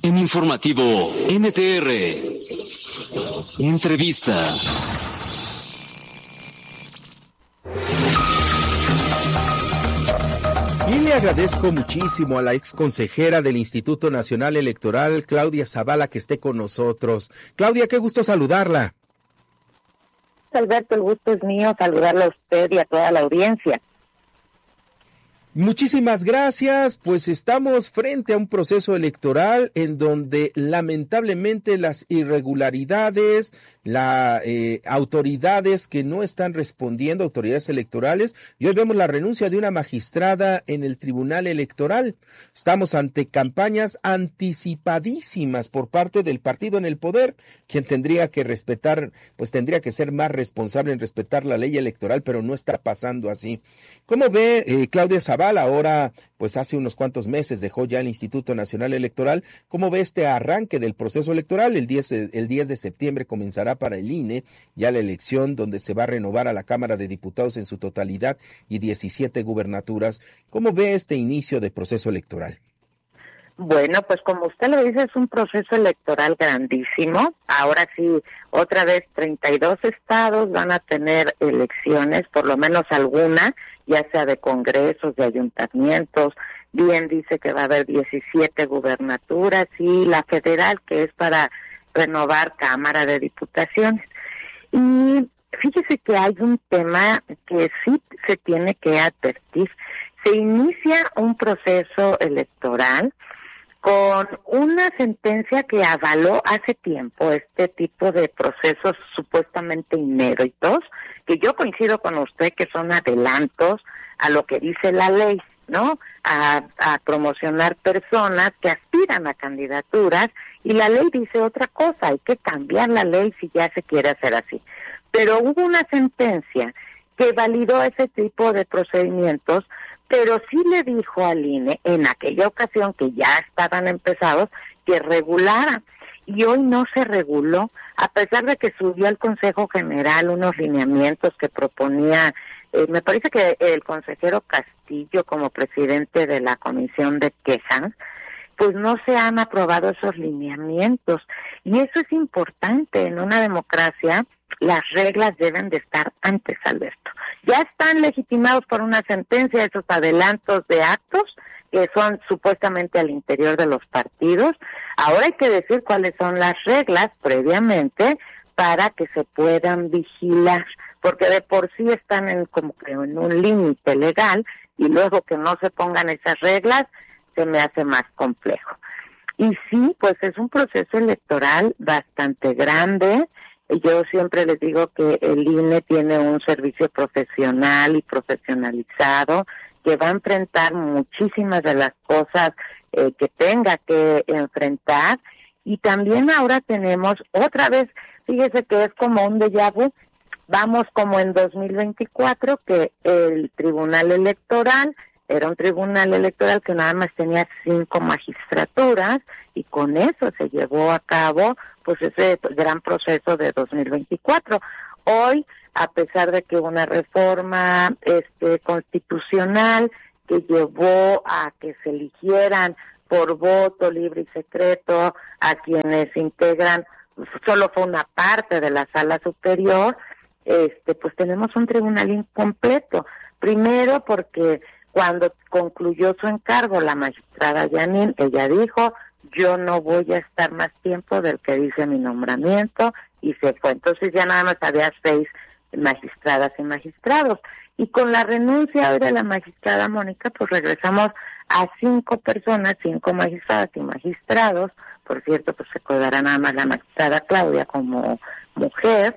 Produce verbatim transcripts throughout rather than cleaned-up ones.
En Informativo N T R. Entrevista. Y le agradezco muchísimo a la ex consejera del Instituto Nacional Electoral, Claudia Zavala, que esté con nosotros. Claudia, qué gusto saludarla. Alberto, el gusto es mío saludarla a usted y a toda la audiencia. Muchísimas gracias, pues estamos frente a un proceso electoral en donde lamentablemente las irregularidades, las eh, autoridades que no están respondiendo, autoridades electorales, y hoy vemos la renuncia de una magistrada en el Tribunal Electoral. Estamos ante campañas anticipadísimas por parte del partido en el poder, quien tendría que respetar, pues tendría que ser más responsable en respetar la ley electoral, pero no está pasando así. ¿Cómo ve eh, Claudia Zavala? Ahora, pues hace unos cuantos meses dejó ya el Instituto Nacional Electoral. ¿Cómo ve este arranque del proceso electoral? El diez, el diez de septiembre comenzará para el I N E ya la elección donde se va a renovar a la Cámara de Diputados en su totalidad y diecisiete gubernaturas. ¿Cómo ve este inicio de proceso electoral? Bueno, pues como usted lo dice, es un proceso electoral grandísimo. Ahora sí, otra vez treinta y dos estados van a tener elecciones, por lo menos alguna, ya sea de congresos, de ayuntamientos. Bien dice que va a haber diecisiete gubernaturas y la federal, que es para renovar Cámara de Diputaciones. Y fíjese que hay un tema que sí se tiene que advertir. Se inicia un proceso electoral con una sentencia que avaló hace tiempo este tipo de procesos supuestamente inéditos, que yo coincido con usted que son adelantos a lo que dice la ley, ¿no? A, a promocionar personas que aspiran a candidaturas, y la ley dice otra cosa, hay que cambiar la ley si ya se quiere hacer así. Pero hubo una sentencia que validó ese tipo de procedimientos, pero sí le dijo al I N E en aquella ocasión que ya estaban empezados que regulara, y hoy no se reguló, a pesar de que subió al Consejo General unos lineamientos que proponía, eh, me parece que el consejero Castillo como presidente de la Comisión de Quejas, pues no se han aprobado esos lineamientos, y eso es importante en una democracia. Las reglas deben de estar antes, Alberto. Ya están legitimados por una sentencia esos adelantos de actos que son supuestamente al interior de los partidos. Ahora hay que decir cuáles son las reglas previamente para que se puedan vigilar, porque de por sí están en como que en un límite legal, y luego que no se pongan esas reglas se me hace más complejo. Y sí, pues es un proceso electoral bastante grande. Yo siempre les digo que el I N E tiene un servicio profesional y profesionalizado que va a enfrentar muchísimas de las cosas eh, que tenga que enfrentar, y también ahora tenemos otra vez, fíjese que es como un déjà vu, vamos como en dos mil veinticuatro, que el Tribunal Electoral era un tribunal electoral que nada más tenía cinco magistraturas, y con eso se llevó a cabo pues ese gran proceso de dos mil veinticuatro. Hoy, a pesar de que una reforma este constitucional que llevó a que se eligieran por voto libre y secreto a quienes integran, solo fue una parte de la sala superior, este pues tenemos un tribunal incompleto. Primero porque cuando concluyó su encargo la magistrada Yanin, ella dijo: yo no voy a estar más tiempo del que dice mi nombramiento, y se fue. Entonces ya nada más había seis magistradas y magistrados. Y con la renuncia hoy de la magistrada Mónica, pues regresamos a cinco personas, cinco magistradas y magistrados. Por cierto, pues se quedará nada más la magistrada Claudia como mujer,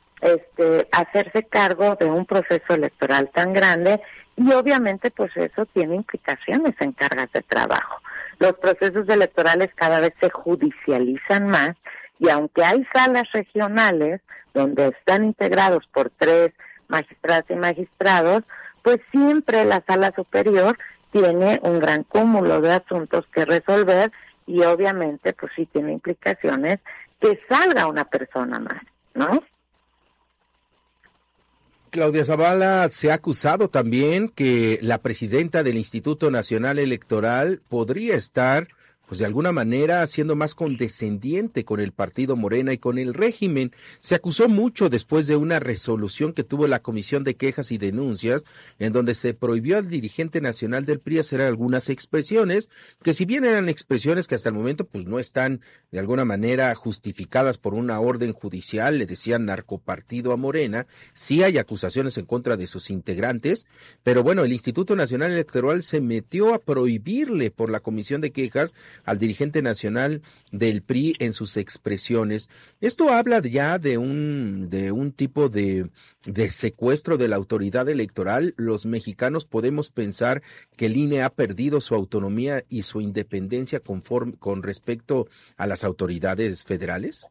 este, hacerse cargo de un proceso electoral tan grande, y obviamente pues eso tiene implicaciones en cargas de trabajo. Los procesos electorales cada vez se judicializan más, y aunque hay salas regionales donde están integrados por tres magistradas y magistrados, pues siempre la sala superior tiene un gran cúmulo de asuntos que resolver, y obviamente pues sí tiene implicaciones que salga una persona más, ¿no? Claudia Zavala, se ha acusado también que la presidenta del Instituto Nacional Electoral podría estar pues de alguna manera siendo más condescendiente con el partido Morena y con el régimen. Se acusó mucho después de una resolución que tuvo la Comisión de Quejas y Denuncias, en donde se prohibió al dirigente nacional del P R I hacer algunas expresiones, que si bien eran expresiones que hasta el momento pues no están de alguna manera justificadas por una orden judicial, le decían narcopartido a Morena, sí hay acusaciones en contra de sus integrantes, pero bueno, el Instituto Nacional Electoral se metió a prohibirle por la Comisión de Quejas al dirigente nacional del P R I en sus expresiones. Esto habla ya de un de un tipo de, de secuestro de la autoridad electoral. Los mexicanos podemos pensar que el I N E ha perdido su autonomía y su independencia conforme, con respecto a las autoridades federales.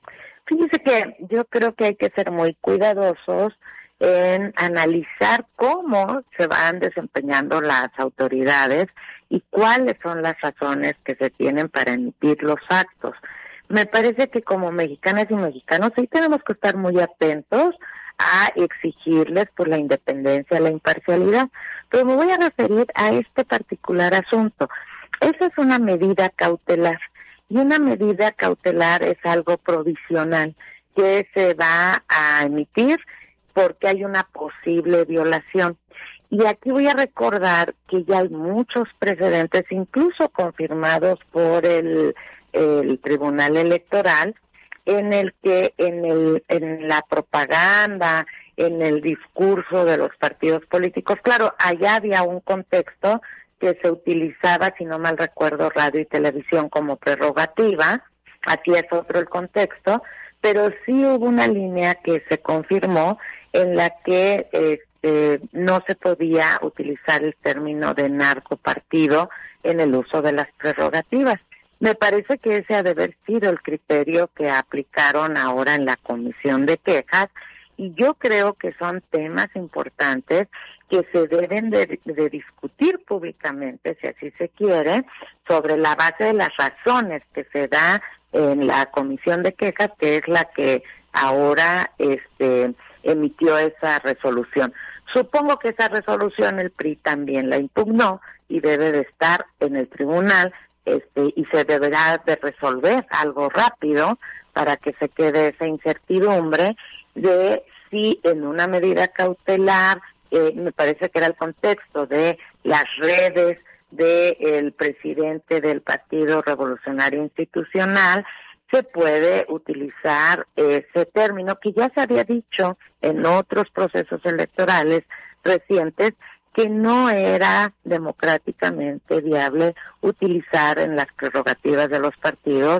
Fíjese que yo creo que hay que ser muy cuidadosos en analizar cómo se van desempeñando las autoridades y cuáles son las razones que se tienen para emitir los actos. Me parece que como mexicanas y mexicanos sí tenemos que estar muy atentos a exigirles por la independencia, la imparcialidad, pero me voy a referir a este particular asunto. Esa es una medida cautelar, y una medida cautelar es algo provisional que se va a emitir porque hay una posible violación. Y aquí voy a recordar que ya hay muchos precedentes, incluso confirmados por el, el Tribunal Electoral, en el que en, el, en la propaganda, en el discurso de los partidos políticos, claro, allá había un contexto que se utilizaba, si no mal recuerdo, radio y televisión como prerrogativa, aquí es otro el contexto, pero sí hubo una línea que se confirmó en la que este, no se podía utilizar el término de narcopartido en el uso de las prerrogativas. Me parece que ese ha de haber sido el criterio que aplicaron ahora en la Comisión de Quejas, y yo creo que son temas importantes que se deben de, de discutir públicamente, si así se quiere, sobre la base de las razones que se da en la Comisión de Quejas, que es la que ahora este emitió esa resolución. Supongo que esa resolución el P R I también la impugnó y debe de estar en el tribunal, este y se deberá de resolver algo rápido para que se quede esa incertidumbre de si en una medida cautelar, eh, me parece que era el contexto de las redes del presidente del Partido Revolucionario Institucional, se puede utilizar ese término que ya se había dicho en otros procesos electorales recientes, que no era democráticamente viable utilizar en las prerrogativas de los partidos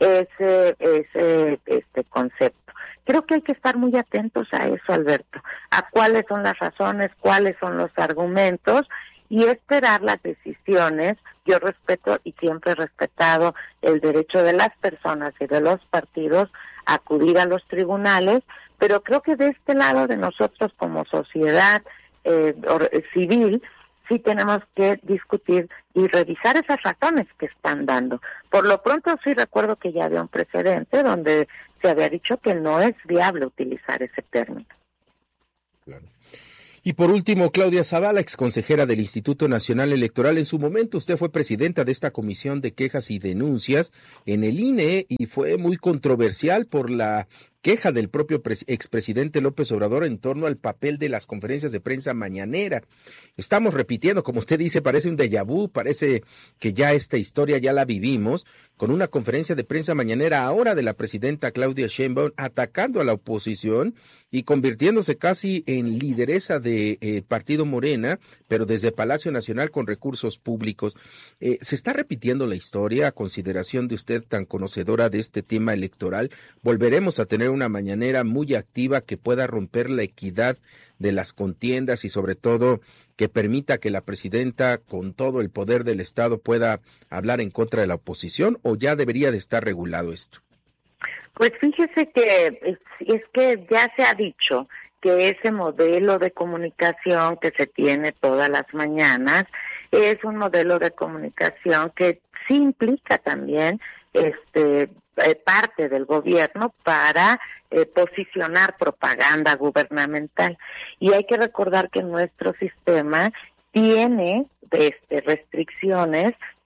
ese ese este concepto. Creo que hay que estar muy atentos a eso, Alberto, a cuáles son las razones, cuáles son los argumentos, y esperar las decisiones. Yo respeto y siempre he respetado el derecho de las personas y de los partidos a acudir a los tribunales, pero creo que de este lado de nosotros como sociedad eh, civil, sí tenemos que discutir y revisar esas razones que están dando. Por lo pronto sí recuerdo que ya había un precedente donde se había dicho que no es viable utilizar ese término. Claro. Y por último, Claudia Zavala, exconsejera del Instituto Nacional Electoral. En su momento usted fue presidenta de esta Comisión de Quejas y Denuncias en el I N E y fue muy controversial por la queja del propio expresidente López Obrador en torno al papel de las conferencias de prensa mañanera. Estamos repitiendo, como usted dice, parece un déjà vu, parece que ya esta historia ya la vivimos, con una conferencia de prensa mañanera ahora de la presidenta Claudia Sheinbaum atacando a la oposición y convirtiéndose casi en lideresa de eh, Partido Morena, pero desde Palacio Nacional con recursos públicos. Eh, ¿Se está repitiendo la historia a consideración de usted tan conocedora de este tema electoral? ¿Volveremos a tener una mañanera muy activa que pueda romper la equidad de las contiendas y sobre todo que permita que la presidenta con todo el poder del Estado pueda hablar en contra de la oposición, o ya debería de estar regulado esto? Pues fíjese que es, es que ya se ha dicho que ese modelo de comunicación que se tiene todas las mañanas es un modelo de comunicación que sí implica también este eh, parte del gobierno para eh, posicionar propaganda gubernamental. Y hay que recordar que nuestro sistema tiene este, restricciones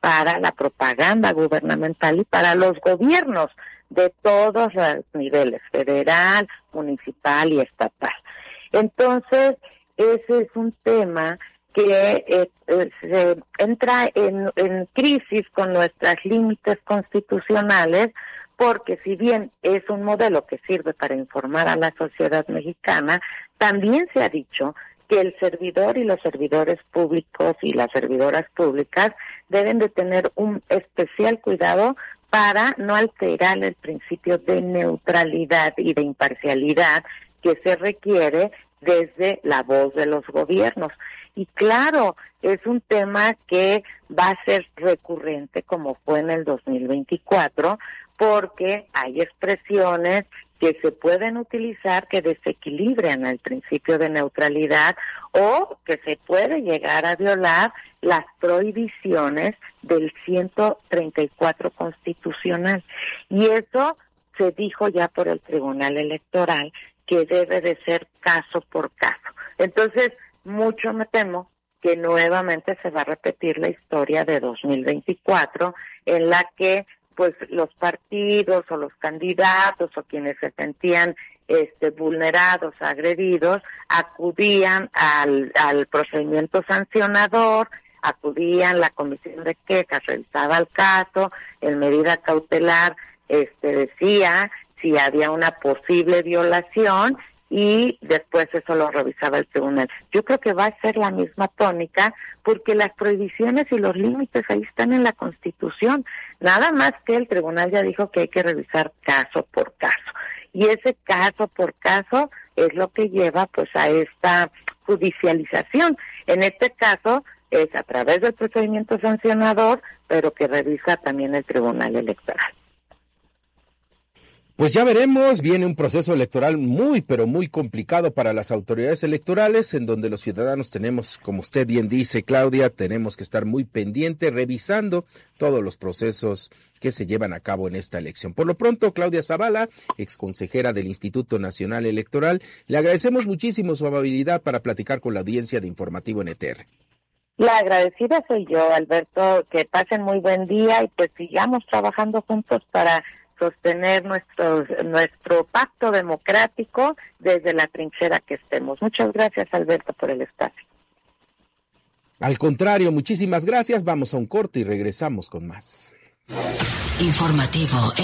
para la propaganda gubernamental y para los gobiernos de todos los niveles, federal, municipal y estatal. Entonces, ese es un tema que eh, eh, se entra en, en crisis con nuestros límites constitucionales, porque si bien es un modelo que sirve para informar a la sociedad mexicana, también se ha dicho que el servidor y los servidores públicos y las servidoras públicas deben de tener un especial cuidado para no alterar el principio de neutralidad y de imparcialidad que se requiere desde la voz de los gobiernos. Y claro, es un tema que va a ser recurrente como fue en el dos mil veinticuatro, porque hay expresiones que se pueden utilizar que desequilibran el principio de neutralidad o que se puede llegar a violar las prohibiciones del ciento treinta y cuatro constitucional. Y eso se dijo ya por el Tribunal Electoral que debe de ser caso por caso. Entonces, mucho me temo que nuevamente se va a repetir la historia de dos mil veinticuatro, en la que pues los partidos o los candidatos o quienes se sentían este vulnerados, agredidos, acudían al, al procedimiento sancionador, acudían, la comisión de quejas revisaba el caso, en medida cautelar este decía si había una posible violación y después eso lo revisaba el tribunal. Yo creo que va a ser la misma tónica porque las prohibiciones y los límites ahí están en la Constitución, nada más que el tribunal ya dijo que hay que revisar caso por caso. Y ese caso por caso es lo que lleva pues a esta judicialización. En este caso es a través del procedimiento sancionador, pero que revisa también el Tribunal Electoral. Pues ya veremos, viene un proceso electoral muy, pero muy complicado para las autoridades electorales, en donde los ciudadanos tenemos, como usted bien dice, Claudia, tenemos que estar muy pendientes, revisando todos los procesos que se llevan a cabo en esta elección. Por lo pronto, Claudia Zavala, exconsejera del Instituto Nacional Electoral, le agradecemos muchísimo su amabilidad para platicar con la audiencia de Informativo N T R. La agradecida soy yo, Alberto, que pasen muy buen día y pues sigamos trabajando juntos para sostener nuestro, nuestro pacto democrático desde la trinchera que estemos. Muchas gracias, Alberto, por el espacio. Al contrario, muchísimas gracias. Vamos a un corte y regresamos con más. Informativo